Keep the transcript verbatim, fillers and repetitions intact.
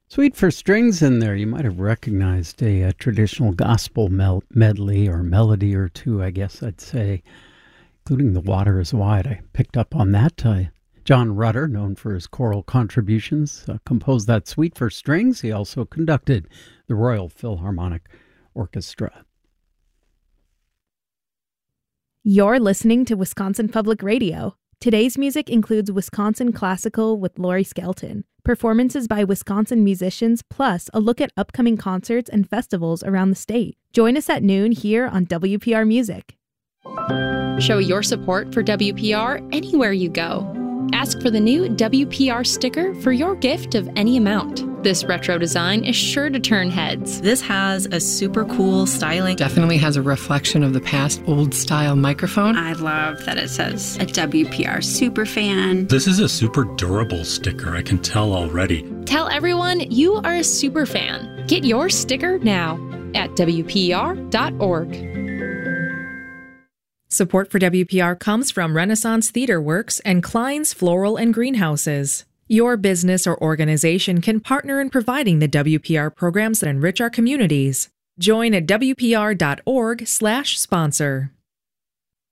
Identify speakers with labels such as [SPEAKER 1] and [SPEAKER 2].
[SPEAKER 1] Sweet for Strings in there. You might have recognized a, a traditional gospel mel- medley or melody or two, I guess I'd say, including The Water is Wide. I picked up on that. Uh, John Rutter, known for his choral contributions, uh, composed that Suite for Strings. He also conducted the Royal Philharmonic Orchestra.
[SPEAKER 2] You're listening to Wisconsin Public Radio. Today's music includes Wisconsin Classical with Laurie Skelton, performances by Wisconsin musicians, plus a look at upcoming concerts and festivals around the state. Join us at noon here on W P R Music.
[SPEAKER 3] Show your support for W P R anywhere you go. Ask for the new W P R sticker for your gift of any amount. This retro design is sure to turn heads.
[SPEAKER 4] This has a super cool styling.
[SPEAKER 5] Definitely has a reflection of the past old style microphone.
[SPEAKER 6] I love that it says a W P R super fan.
[SPEAKER 7] This is a super durable sticker, I can tell already.
[SPEAKER 3] Tell everyone you are a super fan. Get your sticker now at W P R dot org.
[SPEAKER 8] Support for W P R comes from Renaissance Theater Works and Klein's Floral and Greenhouses. Your business or organization can partner in providing the W P R programs that enrich our communities. Join at W P R dot org slash sponsor.